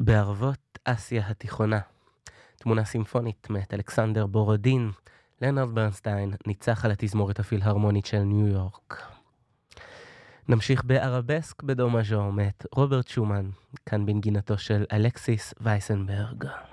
בערבות אסיה התיכונה. תמונה סימפונית מאת אלכסנדר בורודין. לנרד ברנסטיין ניצח על התזמורת הפילהרמונית של ניו יורק. נמשיך בארבסק בדו מז'ור מאת רוברט שומן, כאן בנגינתו של אלכסיס וייסנברג.